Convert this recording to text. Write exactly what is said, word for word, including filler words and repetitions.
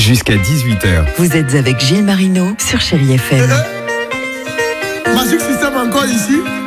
jusqu'à dix-huit heures. Vous êtes avec Gilles Marino sur Chérie F M. Magic System encore ici.